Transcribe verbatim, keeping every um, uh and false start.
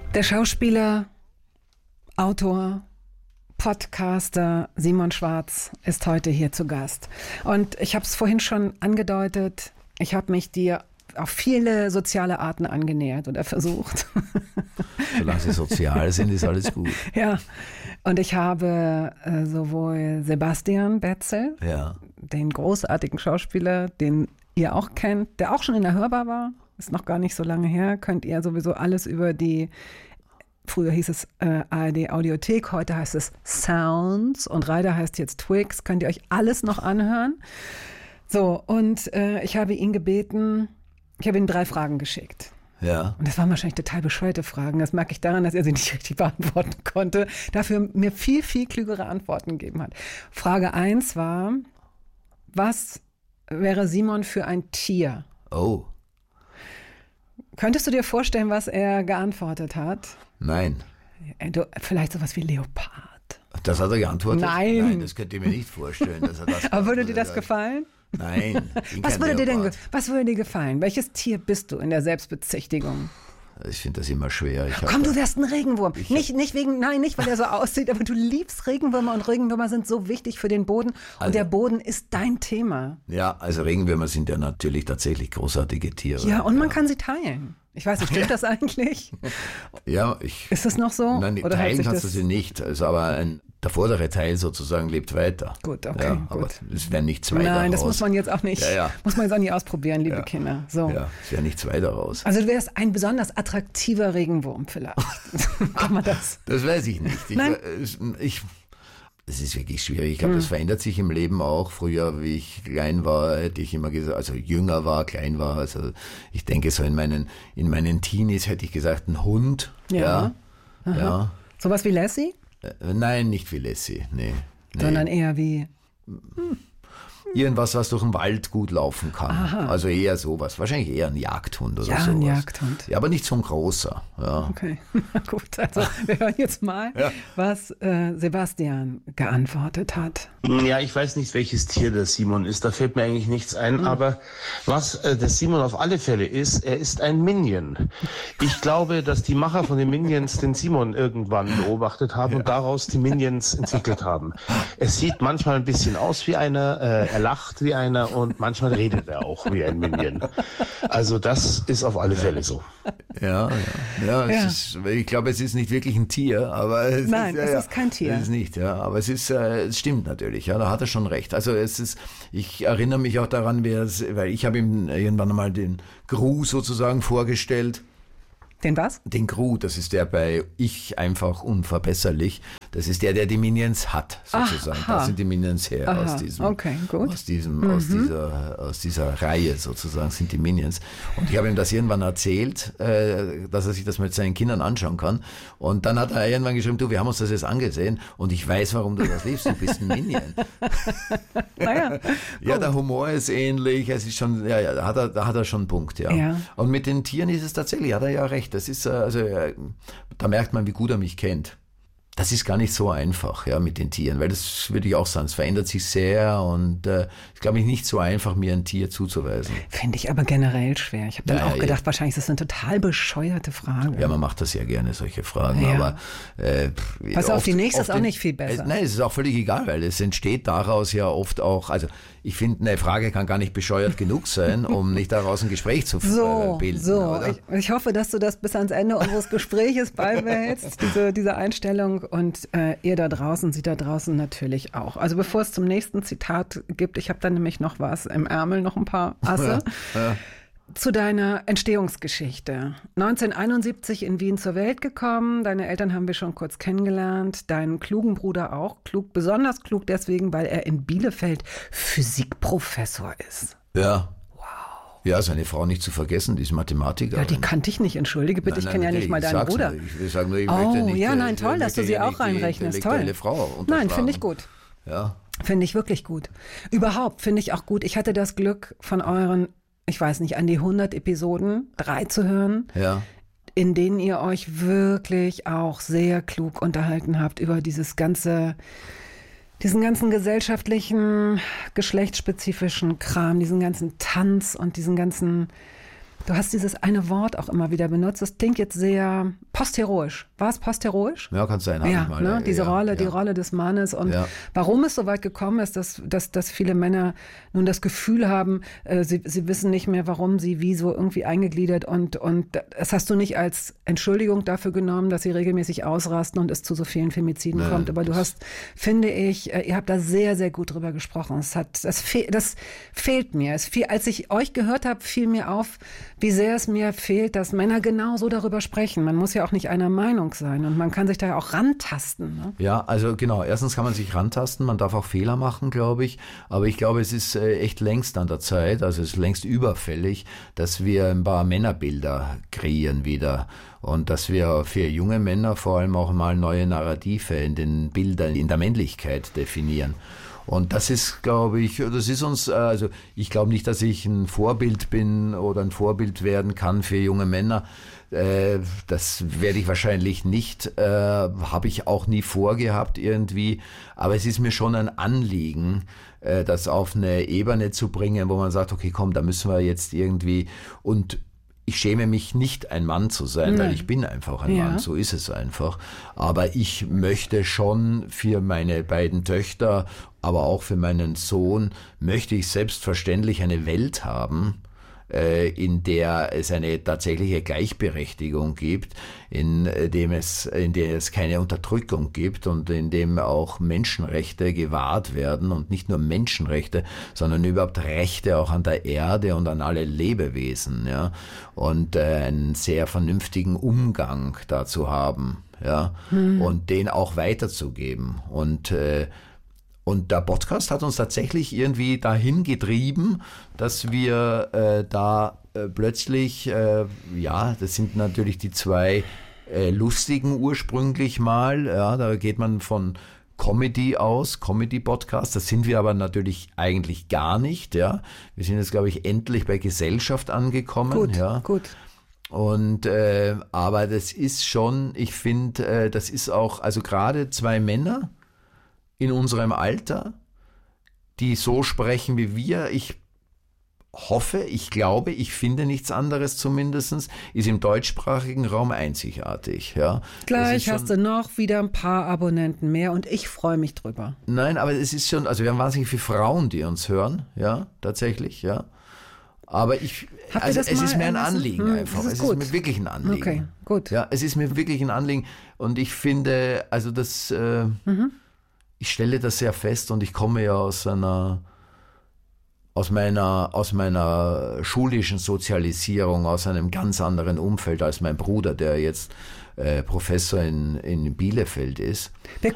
Der Schauspieler, Autor, Podcaster Simon Schwarz ist heute hier zu Gast. Und ich habe es vorhin schon angedeutet, ich habe mich dir auf viele soziale Arten angenähert oder versucht. Solange sie sozial sind, ist alles gut. Ja, und ich habe äh, sowohl Sebastian Betzel, Ja. den großartigen Schauspieler, den ihr auch kennt, der auch schon in der Hörbar war, ist noch gar nicht so lange her, könnt ihr sowieso alles über die, früher hieß es äh, A R D Audiothek, heute heißt es Sounds und Reider heißt jetzt Twix, könnt ihr euch alles noch anhören. So, und äh, ich habe ihn gebeten, ich habe ihm drei Fragen geschickt. Ja. Und das waren wahrscheinlich total bescheuerte Fragen. Das merke ich daran, dass er sie nicht richtig beantworten konnte. Dafür mir viel, viel klügere Antworten gegeben hat. Frage eins war, was wäre Simon für ein Tier? Oh. Könntest du dir vorstellen, was er geantwortet hat? Nein. Du, vielleicht sowas wie Leopard. Das hat er geantwortet? Nein. Nein, das könnt ihr mir nicht vorstellen. Dass er das Aber würde dir das gefallen? Nein. Was würde dir denn ge- was würde dir gefallen? Welches Tier bist du in der Selbstbezichtigung? Ich finde das immer schwer. Ich Komm, du wärst ein Regenwurm. Nicht, nicht wegen, nein, nicht, weil er so aussieht, aber du liebst Regenwürmer und Regenwürmer sind so wichtig für den Boden. Und Also- der Boden ist dein Thema. Ja, also Regenwürmer sind ja natürlich tatsächlich großartige Tiere. Ja, und man kann sie teilen. Ich weiß nicht, stimmt das eigentlich? Ja, ich. Ist das noch so? Nein, Oder hat teilen sich kannst das- du sie nicht. Also, aber ein, der vordere Teil sozusagen lebt weiter. Gut, okay, Ja, aber gut. es werden nicht zwei Nein, das daraus. muss man jetzt auch nicht, Ja, ja. muss man jetzt auch nicht ausprobieren, liebe Ja. Kinder. So. Ja, es werden nicht zwei daraus. Also du wärst ein besonders attraktiver Regenwurm vielleicht. Kann man das? Das weiß ich nicht. Ich, Nein. ich, ich Das ist wirklich schwierig. Ich glaube, das verändert sich im Leben auch. Früher, wie ich klein war, hätte ich immer gesagt, also jünger war, klein war. Also ich denke so in meinen, in meinen Teenies hätte ich gesagt, ein Hund. Ja. Ja. ja. Sowas wie Lassie? Äh, Nein, nicht wie Lassie. Nee. nee. Sondern eher wie... Irgendwas, was durch den Wald gut laufen kann. Aha. Also eher sowas. Wahrscheinlich eher ein Jagdhund oder Ja, sowas. ein Jagdhund. Ja, aber nicht so ein großer. Ja. Okay, na gut. Also wir hören jetzt mal, Ja. was äh, Sebastian geantwortet hat. Ja, ich weiß nicht, welches Tier der Simon ist. Da fällt mir eigentlich nichts ein. Aber was äh, der Simon auf alle Fälle ist, er ist ein Minion. Ich glaube, dass die Macher von den Minions den Simon irgendwann beobachtet haben und daraus die Minions entwickelt haben. Es sieht manchmal ein bisschen aus wie einer, äh, er lacht wie einer und manchmal redet er auch wie ein Minion. Also das ist auf alle Fälle so. Ja, ja, ja, es Ja. Ist, ich glaube, es ist nicht wirklich ein Tier, aber es Nein, ist, ja, es ja, ist kein Tier. Es ist nicht, ja, aber es ist, äh, es stimmt natürlich, ja, da hat er schon recht. Also es ist, ich erinnere mich auch daran, wie es, weil ich habe ihm irgendwann einmal den Gru sozusagen vorgestellt. Den was? Den Gru, das ist der bei Ich einfach unverbesserlich. Das ist der, der die Minions hat, sozusagen. Aha. Da sind die Minions her Aha. aus diesem, Okay, gut. aus diesem, aus dieser, aus dieser Reihe sozusagen sind die Minions. Und ich habe ihm das irgendwann erzählt, äh, dass er sich das mit seinen Kindern anschauen kann. Und dann hat er irgendwann geschrieben, du, wir haben uns das jetzt angesehen und ich weiß, warum du das liebst. Du bist ein Minion. Naja, Ja, der Humor ist ähnlich. Es ist schon, ja, ja, da hat er, da hat er schon einen Punkt, ja. Ja. Und mit den Tieren ist es tatsächlich, hat er ja recht. Das ist, äh, also, äh, da merkt man, wie gut er mich kennt. Das ist gar nicht so einfach, ja, mit den Tieren, weil das würde ich auch sagen, es verändert sich sehr und äh, ist, glaube ich, nicht so einfach, mir ein Tier zuzuweisen. finde ich aber generell schwer. Ich habe dann Ja, auch ja, gedacht, wahrscheinlich ist das eine total bescheuerte Frage. Ja, man macht das ja gerne, solche Fragen, Ja. aber äh, pff, Pass auf, oft- die nächste ist oft auch in- nicht viel besser. Äh, nein, es ist auch völlig egal, weil es entsteht daraus ja oft auch, also ich finde, eine Frage kann gar nicht bescheuert genug sein, um nicht daraus ein Gespräch zu So, äh, bilden. so. Oder? Ich, ich hoffe, dass du das bis ans Ende unseres Gespräches beibehältst, diese, diese Einstellung. Und äh, ihr da draußen, sie da draußen natürlich auch. Also bevor es zum nächsten Zitat gibt, ich habe da nämlich noch was im Ärmel, noch ein paar Asse. Ja. Zu deiner Entstehungsgeschichte. neunzehnhunderteinundsiebzig in Wien zur Welt gekommen. Deine Eltern haben wir schon kurz kennengelernt. Deinen klugen Bruder auch. Klug, besonders klug deswegen, weil er in Bielefeld Physikprofessor ist. Ja. Ja, seine Frau nicht zu vergessen, die ist Mathematikerin. Ja, die kannte ich nicht, entschuldige bitte, Nein, ich nein, kenne ja nicht natürlich, mal ich deinen sag's Bruder. nur. Ich will sagen nur, ich Oh, möchte nicht, ja, äh, nein, ich toll, dass du möchte sie hier auch nicht die reinrechnest, toll. intellektuelle Frau Nein, unterschlagen. finde ich gut. Ja. Finde ich wirklich gut. Überhaupt finde ich auch gut. Ich hatte das Glück, von euren, ich weiß nicht, an die hundert Episoden, drei zu hören, Ja. in denen ihr euch wirklich auch sehr klug unterhalten habt über dieses ganze, diesen ganzen gesellschaftlichen, geschlechtsspezifischen Kram, diesen ganzen Tanz und diesen ganzen, du hast dieses eine Wort auch immer wieder benutzt, das klingt jetzt sehr postheroisch. War es postheroisch? Ja, kann sein. Ja, ich mal, ne? äh, diese ja, Rolle, ja. die Rolle des Mannes und Ja. warum es so weit gekommen ist, dass, dass, dass viele Männer nun das Gefühl haben, äh, sie, sie wissen nicht mehr, warum sie wie so irgendwie eingegliedert und, und das hast du nicht als Entschuldigung dafür genommen, dass sie regelmäßig ausrasten und es zu so vielen Femiziden Nein, kommt. Aber du hast, finde ich, äh, ihr habt da sehr, sehr gut drüber gesprochen. Es hat, das, fe das fehlt mir. Es fiel, als ich euch gehört habe, fiel mir auf, wie sehr es mir fehlt, dass Männer genau so darüber sprechen. Man muss ja auch nicht einer Meinung sein und man kann sich da ja auch rantasten. Ne? Ja, also genau, erstens kann man sich rantasten, man darf auch Fehler machen, glaube ich, aber ich glaube, es ist äh, echt längst an der Zeit, also es ist längst überfällig, dass wir ein paar Männerbilder kreieren wieder und dass wir für junge Männer vor allem auch mal neue Narrative in den Bildern, in der Männlichkeit definieren. Und das ist, glaube ich, das ist uns, also ich glaube nicht, dass ich ein Vorbild bin oder ein Vorbild werden kann für junge Männer. Das werde ich wahrscheinlich nicht, habe ich auch nie vorgehabt irgendwie. Aber es ist mir schon ein Anliegen, das auf eine Ebene zu bringen, wo man sagt, okay, komm, da müssen wir jetzt irgendwie und ich schäme mich nicht, ein Mann zu sein, Nein. weil ich bin einfach ein Ja. Mann, so ist es einfach. Aber ich möchte schon für meine beiden Töchter, aber auch für meinen Sohn, möchte ich selbstverständlich eine Welt haben, in der es eine tatsächliche Gleichberechtigung gibt, in dem es, in der es keine Unterdrückung gibt und in dem auch Menschenrechte gewahrt werden und nicht nur Menschenrechte, sondern überhaupt Rechte auch an der Erde und an alle Lebewesen, ja, und äh, einen sehr vernünftigen Umgang dazu haben, ja, hm. und den auch weiterzugeben und äh, Und der Podcast hat uns tatsächlich irgendwie dahin getrieben, dass wir äh, da äh, plötzlich, äh, ja, das sind natürlich die zwei äh, lustigen ursprünglich mal, ja, da geht man von Comedy aus, Comedy-Podcast, das sind wir aber natürlich eigentlich gar nicht, ja. Wir sind jetzt, glaube ich, endlich bei Gesellschaft angekommen. Gut, ja. gut. Und äh, aber das ist schon, ich finde, äh, das ist auch, also gerade zwei Männer in unserem Alter, die so sprechen wie wir, ich hoffe, ich glaube, ich finde nichts anderes zumindest, ist im deutschsprachigen Raum einzigartig. Ja. Gleich schon, hast du noch wieder ein paar Abonnenten mehr und ich freue mich drüber. Nein, aber es ist schon, also wir haben wahnsinnig viele Frauen, die uns hören, ja, tatsächlich, ja. Aber ich, Habt ihr also das es mal ist mir ein ermessen? Anliegen Hm, einfach. das ist es gut. ist mir wirklich ein Anliegen. Okay, gut. Ja, es ist mir wirklich ein Anliegen und ich finde, also das, äh, Mhm. ich stelle das sehr fest und ich komme ja aus einer, aus meiner, aus meiner schulischen Sozialisierung, aus einem ganz anderen Umfeld als mein Bruder, der jetzt äh, Professor in, in Bielefeld ist. Wir